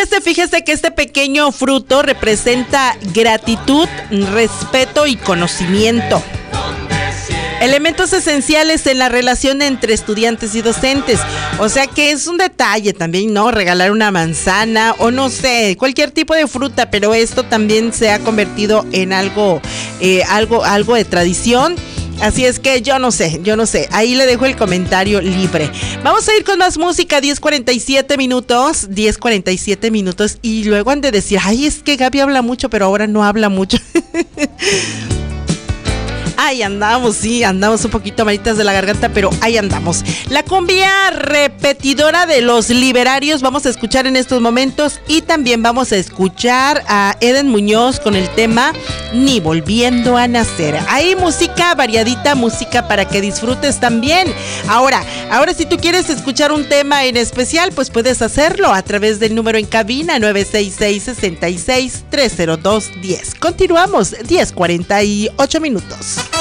Fíjese que este pequeño fruto representa gratitud, respeto y conocimiento. Elementos esenciales en la relación entre estudiantes y docentes. O sea que es un detalle también, ¿no? Regalar una manzana o no sé, cualquier tipo de fruta, pero esto también se ha convertido en algo de tradición. Así es que yo no sé. Ahí le dejo el comentario libre. Vamos a ir con más música, 10:47 minutos. Y luego han de decir, ay, es que Gaby habla mucho, pero ahora no habla mucho. Ahí andamos, sí, andamos un poquito malitas de la garganta, pero ahí andamos. La cumbia repetidora de los Liberarios vamos a escuchar en estos momentos, y también vamos a escuchar a Eden Muñoz con el tema Ni Volviendo a Nacer. Ahí música variadita, música para que disfrutes también. Ahora si tú quieres escuchar un tema en especial, pues puedes hacerlo a través del número en cabina 966-66-302-10. Continuamos, 10:48 minutos.